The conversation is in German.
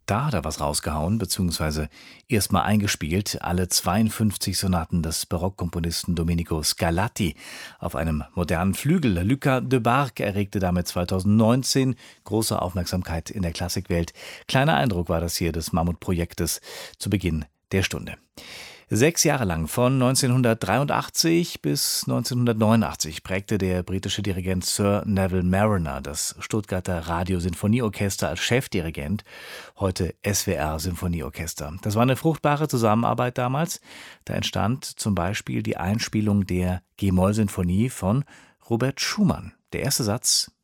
Da hat er was rausgehauen, beziehungsweise erstmal eingespielt, alle 52 Sonaten des Barockkomponisten Domenico Scarlatti auf einem modernen Flügel. Lucas de Bargue erregte damit 2019 große Aufmerksamkeit in der Klassikwelt. Kleiner Eindruck war das hier des Mammutprojektes zu Beginn der Stunde. 6 Jahre lang, von 1983 bis 1989, prägte der britische Dirigent Sir Neville Marriner das Stuttgarter Radiosinfonieorchester als Chefdirigent, heute SWR Sinfonieorchester. Das war eine fruchtbare Zusammenarbeit damals. Da entstand zum Beispiel die Einspielung der G-Moll-Sinfonie von Robert Schumann. Der erste Satz